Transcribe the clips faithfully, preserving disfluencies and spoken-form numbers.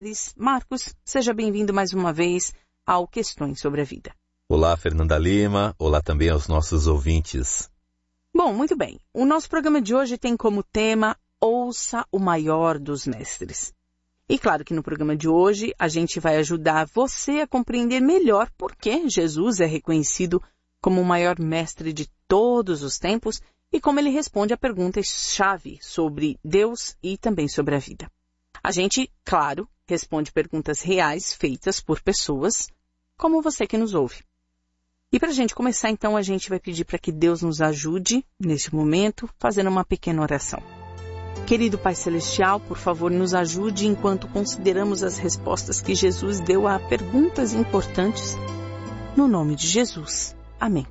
Marcos, seja bem-vindo mais uma vez ao Questões sobre a Vida. Olá, Fernanda Lima. Olá também aos nossos ouvintes. Bom, muito bem. O nosso programa de hoje tem como tema Ouça o Maior dos Mestres. E claro que no programa de hoje a gente vai ajudar você a compreender melhor por que Jesus é reconhecido como o maior mestre de todos os tempos e como ele responde a perguntas-chave sobre Deus e também sobre a vida. A gente, claro, responde perguntas reais feitas por pessoas como você que nos ouve. E para a gente começar, então, a gente vai pedir para que Deus nos ajude, neste momento, fazendo uma pequena oração. Querido Pai Celestial, por favor, nos ajude enquanto consideramos as respostas que Jesus deu a perguntas importantes. No nome de Jesus. Amém.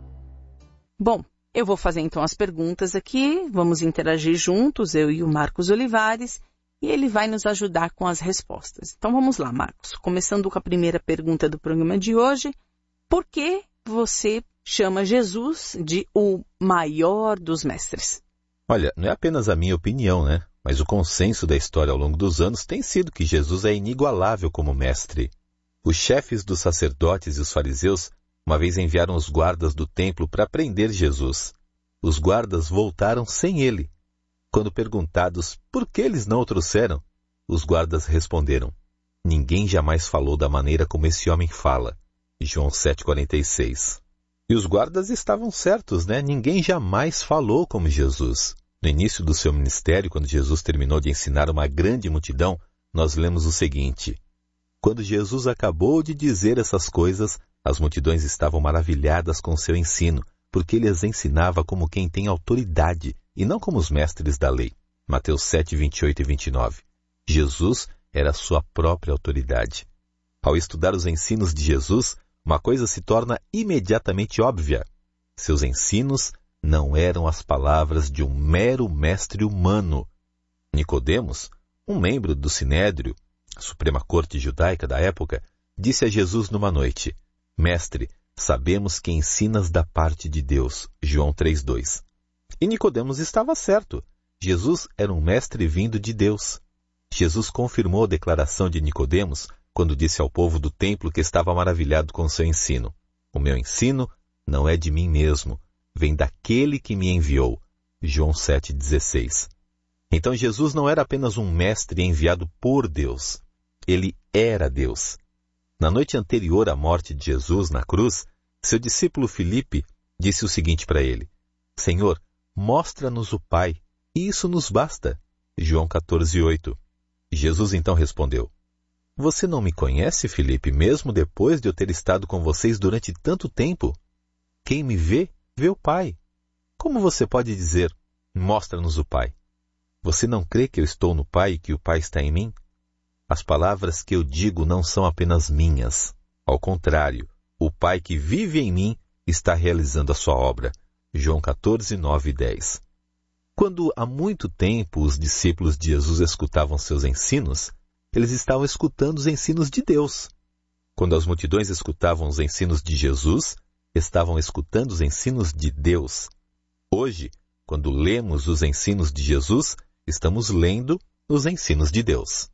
Bom, eu vou fazer então as perguntas aqui, vamos interagir juntos, eu e o Marcos Olivares, e ele vai nos ajudar com as respostas. Então vamos lá, Marcos. Começando com a primeira pergunta do programa de hoje. Por que você chama Jesus de o maior dos mestres? Olha, não é apenas a minha opinião, né? Mas o consenso da história ao longo dos anos tem sido que Jesus é inigualável como mestre. Os chefes dos sacerdotes e os fariseus uma vez enviaram os guardas do templo para prender Jesus. Os guardas voltaram sem ele. Quando perguntados por que eles não o trouxeram, os guardas responderam: ninguém jamais falou da maneira como esse homem fala. João sete, quarenta e seis. E os guardas estavam certos, né? Ninguém jamais falou como Jesus. No início do seu ministério, quando Jesus terminou de ensinar uma grande multidão, nós lemos o seguinte: quando Jesus acabou de dizer essas coisas, as multidões estavam maravilhadas com seu ensino, porque ele as ensinava como quem tem autoridade, e não como os mestres da lei. Mateus sete, vinte e oito e vinte e nove. Jesus era a sua própria autoridade. Ao estudar os ensinos de Jesus, uma coisa se torna imediatamente óbvia. Seus ensinos não eram as palavras de um mero mestre humano. Nicodemos, um membro do Sinédrio, a Suprema Corte Judaica da época, disse a Jesus numa noite: Mestre, sabemos que ensinas da parte de Deus. João três, dois. E Nicodemos estava certo. Jesus era um mestre vindo de Deus. Jesus confirmou a declaração de Nicodemos quando disse ao povo do templo que estava maravilhado com seu ensino: o meu ensino não é de mim mesmo, vem daquele que me enviou. João sete, dezesseis. Então Jesus não era apenas um mestre enviado por Deus. Ele era Deus. Na noite anterior à morte de Jesus na cruz, seu discípulo Filipe disse o seguinte para ele: Senhor, mostra-nos o Pai, e isso nos basta. João quatorze, oito. Jesus então respondeu: Você não me conhece, Filipe, mesmo depois de eu ter estado com vocês durante tanto tempo? Quem me vê, vê o Pai. Como você pode dizer, mostra-nos o Pai? Você não crê que eu estou no Pai e que o Pai está em mim? As palavras que eu digo não são apenas minhas. Ao contrário, o Pai que vive em mim está realizando a sua obra. João quatorze, nove e dez. Quando há muito tempo os discípulos de Jesus escutavam seus ensinos, eles estavam escutando os ensinos de Deus. Quando as multidões escutavam os ensinos de Jesus, estavam escutando os ensinos de Deus. Hoje, quando lemos os ensinos de Jesus, estamos lendo os ensinos de Deus.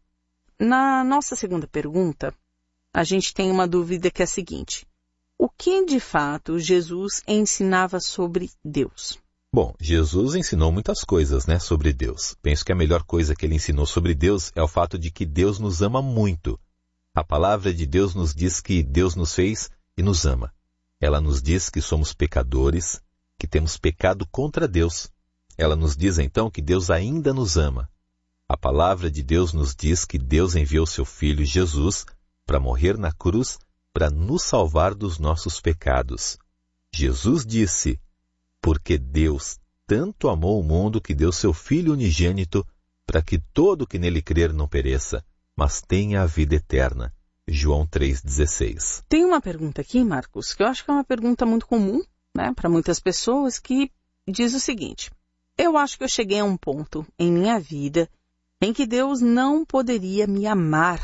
Na nossa segunda pergunta, a gente tem uma dúvida que é a seguinte: o que de fato Jesus ensinava sobre Deus? Bom, Jesus ensinou muitas coisas, né, sobre Deus. Penso que a melhor coisa que ele ensinou sobre Deus é o fato de que Deus nos ama muito. A palavra de Deus nos diz que Deus nos fez e nos ama. Ela nos diz que somos pecadores, que temos pecado contra Deus. Ela nos diz então que Deus ainda nos ama. A palavra de Deus nos diz que Deus enviou seu Filho Jesus para morrer na cruz para nos salvar dos nossos pecados. Jesus disse: Porque Deus tanto amou o mundo que deu seu Filho unigênito para que todo que nele crer não pereça, mas tenha a vida eterna. João três, dezesseis. Tem uma pergunta aqui, Marcos, que eu acho que é uma pergunta muito comum, né, para muitas pessoas, que diz o seguinte: eu acho que eu cheguei a um ponto em minha vida em que Deus não poderia me amar.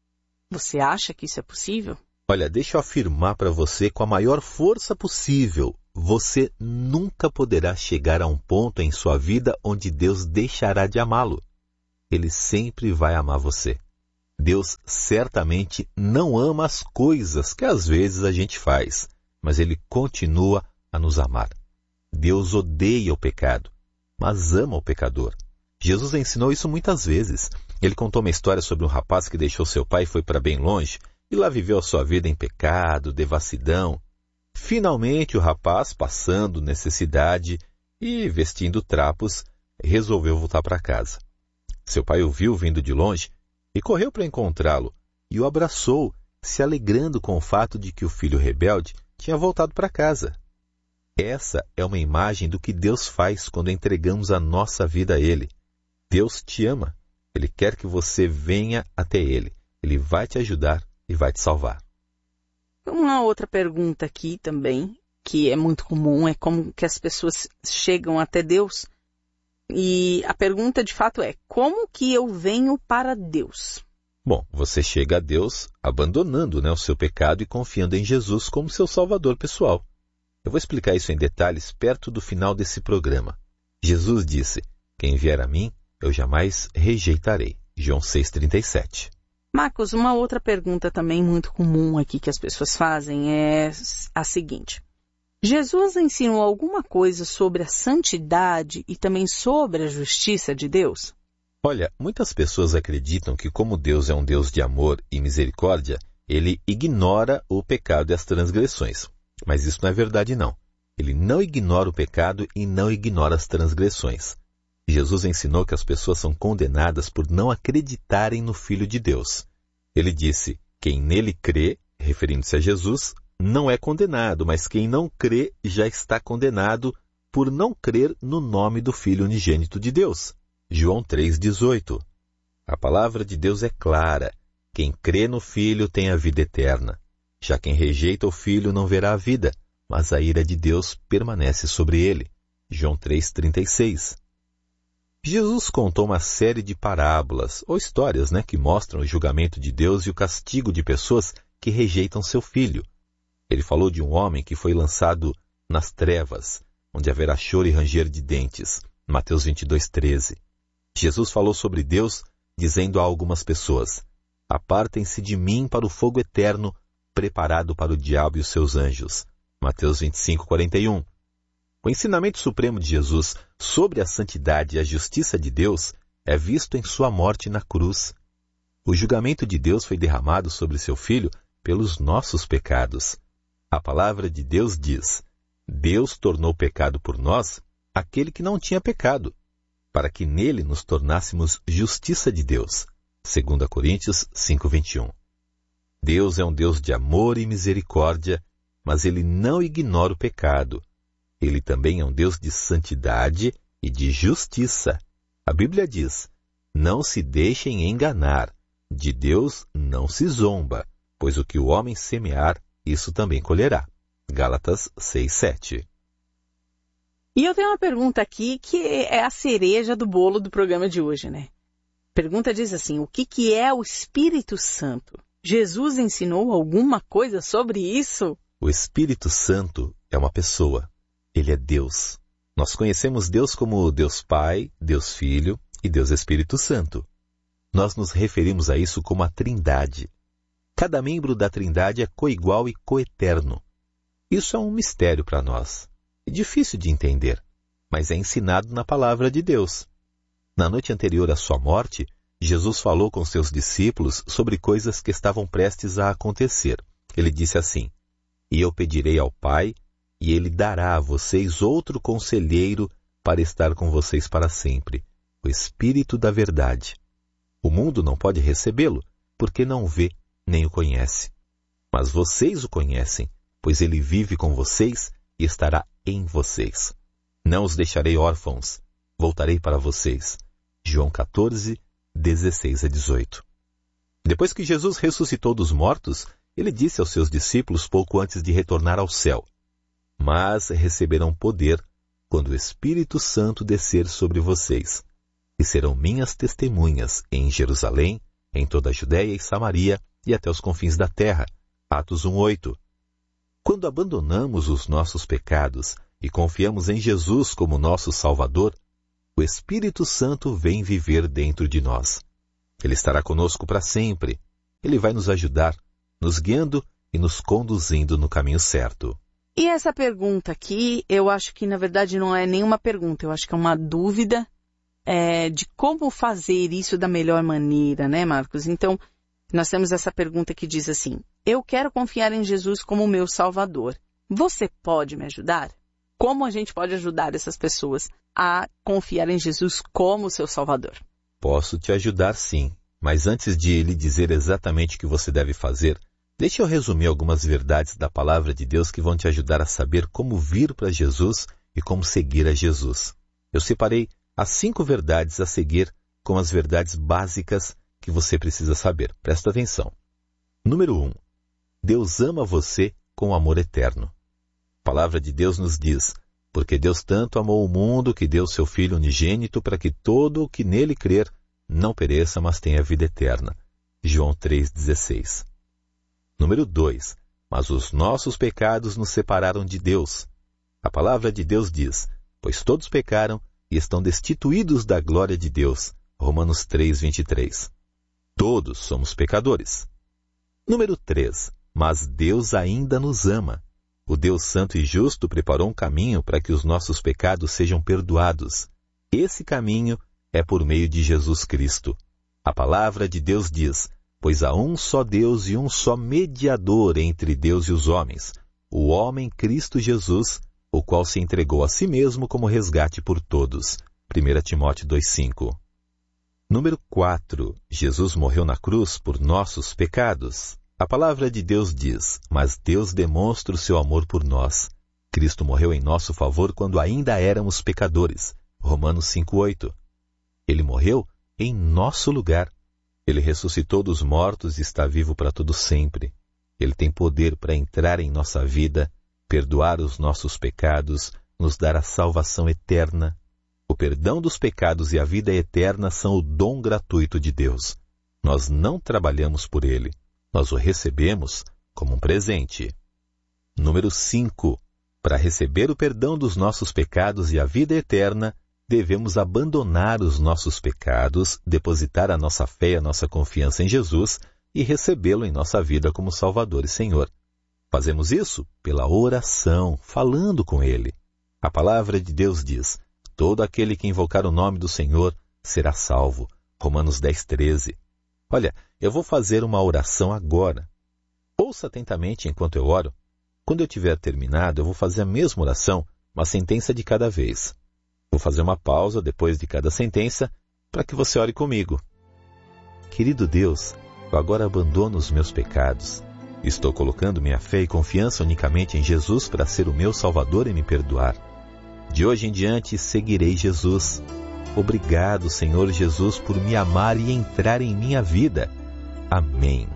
Você acha que isso é possível? Olha, deixa eu afirmar para você com a maior força possível: você nunca poderá chegar a um ponto em sua vida onde Deus deixará de amá-lo. Ele sempre vai amar você. Deus certamente não ama as coisas que às vezes a gente faz, mas Ele continua a nos amar. Deus odeia o pecado, mas ama o pecador. Jesus ensinou isso muitas vezes. Ele contou uma história sobre um rapaz que deixou seu pai e foi para bem longe, e lá viveu a sua vida em pecado, devassidão. Finalmente o rapaz, passando necessidade e vestindo trapos, resolveu voltar para casa. Seu pai o viu vindo de longe e correu para encontrá-lo e o abraçou, se alegrando com o fato de que o filho rebelde tinha voltado para casa. Essa é uma imagem do que Deus faz quando entregamos a nossa vida a Ele. Deus te ama. Ele quer que você venha até Ele. Ele vai te ajudar e vai te salvar. Uma outra pergunta aqui também, que é muito comum, é como que as pessoas chegam até Deus. E a pergunta de fato é, como que eu venho para Deus? Bom, você chega a Deus abandonando, né, o seu pecado e confiando em Jesus como seu salvador pessoal. Eu vou explicar isso em detalhes perto do final desse programa. Jesus disse, quem vier a mim, eu jamais rejeitarei. João seis, trinta e sete. Marcos, uma outra pergunta também muito comum aqui que as pessoas fazem é a seguinte. Jesus ensinou alguma coisa sobre a santidade e também sobre a justiça de Deus? Olha, muitas pessoas acreditam que como Deus é um Deus de amor e misericórdia, Ele ignora o pecado e as transgressões. Mas isso não é verdade, não. Ele não ignora o pecado e não ignora as transgressões. Jesus ensinou que as pessoas são condenadas por não acreditarem no Filho de Deus. Ele disse, quem nele crê, referindo-se a Jesus, não é condenado, mas quem não crê já está condenado por não crer no nome do Filho unigênito de Deus. João três, dezoito. A palavra de Deus é clara. Quem crê no Filho tem a vida eterna. Já quem rejeita o Filho não verá a vida, mas a ira de Deus permanece sobre ele. João três, trinta e seis. Jesus contou uma série de parábolas, ou histórias, né, que mostram o julgamento de Deus e o castigo de pessoas que rejeitam seu Filho. Ele falou de um homem que foi lançado nas trevas, onde haverá choro e ranger de dentes. Mateus vinte e dois, treze. Jesus falou sobre Deus, dizendo a algumas pessoas, apartem-se de mim para o fogo eterno, preparado para o diabo e os seus anjos. Mateus vinte e cinco, quarenta e um. O ensinamento supremo de Jesus sobre a santidade e a justiça de Deus é visto em sua morte na cruz. O julgamento de Deus foi derramado sobre seu Filho pelos nossos pecados. A palavra de Deus diz, Deus tornou pecado por nós aquele que não tinha pecado, para que nele nos tornássemos justiça de Deus. Segunda Coríntios cinco, vinte e um. Deus é um Deus de amor e misericórdia, mas Ele não ignora o pecado. Ele também é um Deus de santidade e de justiça. A Bíblia diz, não se deixem enganar, de Deus não se zomba, pois o que o homem semear, isso também colherá. Gálatas seis, sete. E eu tenho uma pergunta aqui que é a cereja do bolo do programa de hoje, né? A pergunta diz assim, o que, que é o Espírito Santo? Jesus ensinou alguma coisa sobre isso? O Espírito Santo é uma pessoa. Ele é Deus. Nós conhecemos Deus como Deus Pai, Deus Filho e Deus Espírito Santo. Nós nos referimos a isso como a Trindade. Cada membro da Trindade é coigual e coeterno. Isso é um mistério para nós. É difícil de entender, mas é ensinado na palavra de Deus. Na noite anterior à sua morte, Jesus falou com seus discípulos sobre coisas que estavam prestes a acontecer. Ele disse assim, e eu pedirei ao Pai, e Ele dará a vocês outro conselheiro para estar com vocês para sempre, o Espírito da Verdade. O mundo não pode recebê-lo, porque não vê nem o conhece. Mas vocês o conhecem, pois Ele vive com vocês e estará em vocês. Não os deixarei órfãos, voltarei para vocês. João quatorze, dezesseis a dezoito. Depois que Jesus ressuscitou dos mortos, Ele disse aos seus discípulos pouco antes de retornar ao céu, mas receberão poder quando o Espírito Santo descer sobre vocês, e serão minhas testemunhas em Jerusalém, em toda a Judéia e Samaria e até os confins da terra. Atos um, oito. Quando abandonamos os nossos pecados e confiamos em Jesus como nosso Salvador, o Espírito Santo vem viver dentro de nós. Ele estará conosco para sempre. Ele vai nos ajudar, nos guiando e nos conduzindo no caminho certo. E essa pergunta aqui, eu acho que na verdade não é nenhuma pergunta, eu acho que é uma dúvida é, de como fazer isso da melhor maneira, né, Marcos? Então, nós temos essa pergunta que diz assim: eu quero confiar em Jesus como meu Salvador. Você pode me ajudar? Como a gente pode ajudar essas pessoas a confiar em Jesus como seu Salvador? Posso te ajudar sim, mas antes de lhe dizer exatamente o que você deve fazer, deixe eu resumir algumas verdades da palavra de Deus que vão te ajudar a saber como vir para Jesus e como seguir a Jesus. Eu separei as cinco verdades a seguir como as verdades básicas que você precisa saber. Presta atenção. Número um. Deus ama você com amor eterno. A palavra de Deus nos diz: porque Deus tanto amou o mundo que deu seu Filho unigênito para que todo o que nele crer não pereça, mas tenha vida eterna. João três, dezesseis. Número dois. Mas os nossos pecados nos separaram de Deus. A palavra de Deus diz: pois todos pecaram e estão destituídos da glória de Deus. Romanos três, vinte e três. Todos somos pecadores. Número três. Mas Deus ainda nos ama. O Deus Santo e Justo preparou um caminho para que os nossos pecados sejam perdoados. Esse caminho é por meio de Jesus Cristo. A palavra de Deus diz: pois há um só Deus e um só mediador entre Deus e os homens, o homem Cristo Jesus, o qual se entregou a si mesmo como resgate por todos. primeira Timóteo dois, cinco. Número quatro. Jesus morreu na cruz por nossos pecados. A palavra de Deus diz: mas Deus demonstra o seu amor por nós. Cristo morreu em nosso favor quando ainda éramos pecadores. Romanos cinco, oito. Ele morreu em nosso lugar. Ele ressuscitou dos mortos e está vivo para todo sempre. Ele tem poder para entrar em nossa vida, perdoar os nossos pecados, nos dar a salvação eterna. O perdão dos pecados e a vida eterna são o dom gratuito de Deus. Nós não trabalhamos por ele. Nós o recebemos como um presente. Número cinco. Para receber o perdão dos nossos pecados e a vida eterna, devemos abandonar os nossos pecados, depositar a nossa fé e a nossa confiança em Jesus e recebê-lo em nossa vida como Salvador e Senhor. Fazemos isso pela oração, falando com Ele. A palavra de Deus diz: todo aquele que invocar o nome do Senhor será salvo. Romanos dez, treze. Olha, eu vou fazer uma oração agora. Ouça atentamente enquanto eu oro. Quando eu tiver terminado, eu vou fazer a mesma oração, uma sentença de cada vez. Vou fazer uma pausa depois de cada sentença para que você ore comigo. Querido Deus, eu agora abandono os meus pecados. Estou colocando minha fé e confiança unicamente em Jesus para ser o meu Salvador e me perdoar. De hoje em diante, seguirei Jesus. Obrigado, Senhor Jesus, por me amar e entrar em minha vida. Amém.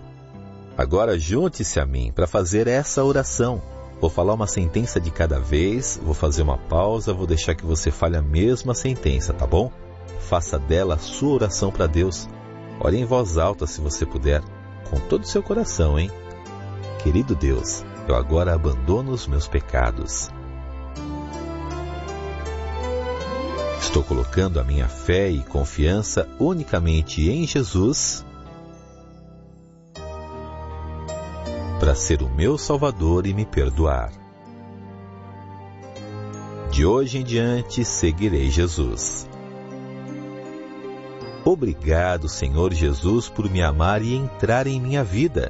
Agora junte-se a mim para fazer essa oração. Vou falar uma sentença de cada vez, vou fazer uma pausa, vou deixar que você fale a mesma sentença, tá bom? Faça dela a sua oração para Deus. Ore em voz alta se você puder, com todo o seu coração, hein? Querido Deus, eu agora abandono os meus pecados. Estou colocando a minha fé e confiança unicamente em Jesus para ser o meu Salvador e me perdoar. De hoje em diante, seguirei Jesus. Obrigado, Senhor Jesus, por me amar e entrar em minha vida.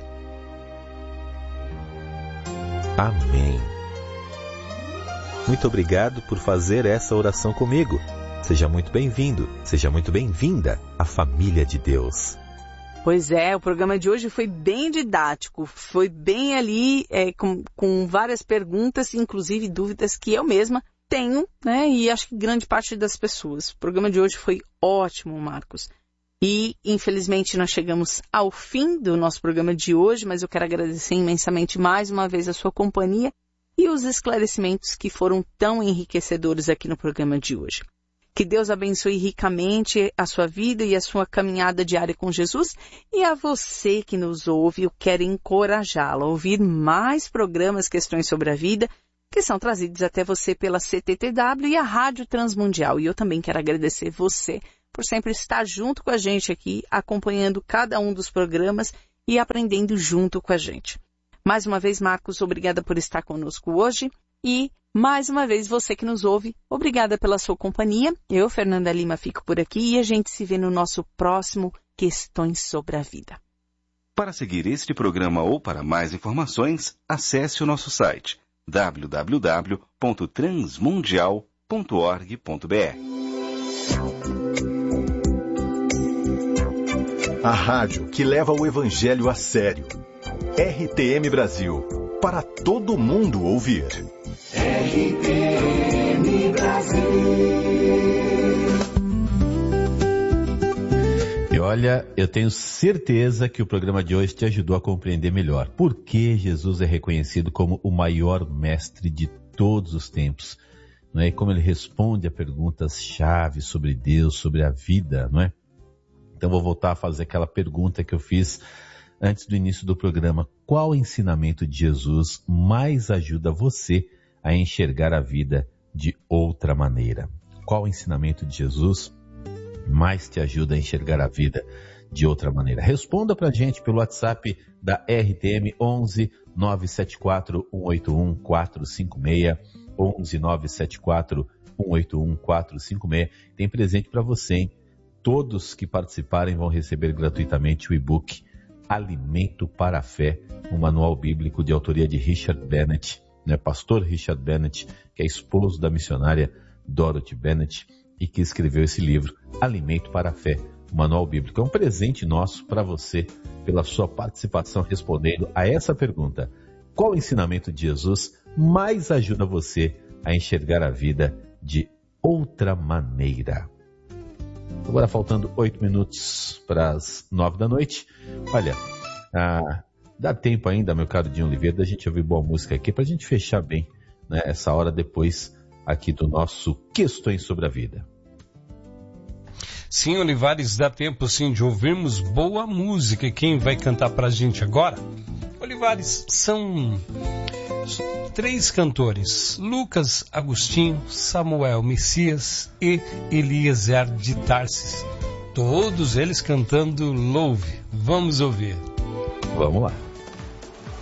Amém. Muito obrigado por fazer essa oração comigo. Seja muito bem-vindo, seja muito bem-vinda à família de Deus. Pois é, o programa de hoje foi bem didático, foi bem ali é, com, com várias perguntas, inclusive dúvidas que eu mesma tenho, né? E acho que grande parte das pessoas. O programa de hoje foi ótimo, Marcos. E, infelizmente, nós chegamos ao fim do nosso programa de hoje, mas eu quero agradecer imensamente mais uma vez a sua companhia e os esclarecimentos que foram tão enriquecedores aqui no programa de hoje. Que Deus abençoe ricamente a sua vida e a sua caminhada diária com Jesus. E a você que nos ouve, eu quero encorajá-lo a ouvir mais programas Questões sobre a Vida, que são trazidos até você pela C T T W e a Rádio Transmundial. E eu também quero agradecer você por sempre estar junto com a gente aqui, acompanhando cada um dos programas e aprendendo junto com a gente. Mais uma vez, Marcos, obrigada por estar conosco hoje. E, mais uma vez, você que nos ouve, obrigada pela sua companhia. Eu, Fernanda Lima, fico por aqui e a gente se vê no nosso próximo Questões sobre a Vida. Para seguir este programa ou para mais informações, acesse o nosso site w w w ponto transmundial ponto org ponto b r. A rádio que leva o Evangelho a sério. R T M Brasil, para todo mundo ouvir. R T M Brasil. E olha, eu tenho certeza que o programa de hoje te ajudou a compreender melhor por que Jesus é reconhecido como o maior mestre de todos os tempos, não é? E como ele responde a perguntas-chave sobre Deus, sobre a vida, não é? Então vou voltar a fazer aquela pergunta que eu fiz antes do início do programa. Qual ensinamento de Jesus mais ajuda você a enxergar a vida de outra maneira? Qual ensinamento de Jesus mais te ajuda a enxergar a vida de outra maneira? Responda pra gente pelo WhatsApp da R T M onze nove sete quatro um oito um quatro cinco seis, onze nove sete quatro um oito um quatro cinco seis. Tem presente para você, hein? Todos que participarem vão receber gratuitamente o e-book Alimento para a Fé, um manual bíblico de autoria de Richard Bennett, né? Pastor Richard Bennett, que é esposo da missionária Dorothy Bennett e que escreveu esse livro, Alimento para a Fé, um manual bíblico. É um presente nosso para você pela sua participação respondendo a essa pergunta. Qual ensinamento de Jesus mais ajuda você a enxergar a vida de outra maneira? Agora faltando oito minutos para as nove da noite. Olha, ah, dá tempo ainda, meu caro Dinho Oliveira, da gente ouvir boa música aqui para a gente fechar bem, né, essa hora depois aqui do nosso Questões sobre a Vida. Sim, Olivares, dá tempo sim de ouvirmos boa música. E quem vai cantar para a gente agora? Olivares, são três cantores, Lucas Agostinho, Samuel Messias e Eliezer de Tarsis. Todos eles cantando Louve. Vamos ouvir. Vamos lá.